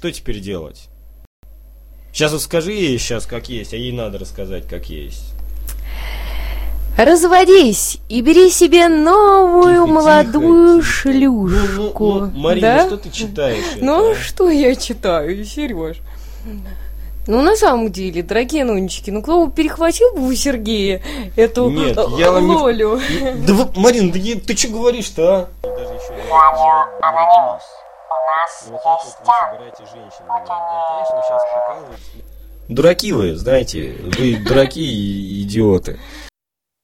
Что теперь делать? Сейчас вот скажи ей сейчас как есть, а ей надо рассказать как есть. Разводись и бери себе новую молодую шлюшку. Марина, да? что ты читаешь? Что я читаю, Сереж? На самом деле, дорогие нончики, кто бы перехватил бы у Сергея эту Лолю? Да, Марина, ты что говоришь-то, а? Даже еще дураки вы, знаете, вы дураки и идиоты.